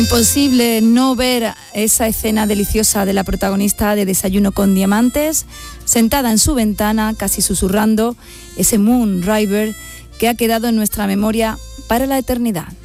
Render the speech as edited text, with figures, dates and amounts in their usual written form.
Imposible no ver esa escena deliciosa de la protagonista de Desayuno con Diamantes, sentada en su ventana, casi susurrando, ese Moon River que ha quedado en nuestra memoria para la eternidad.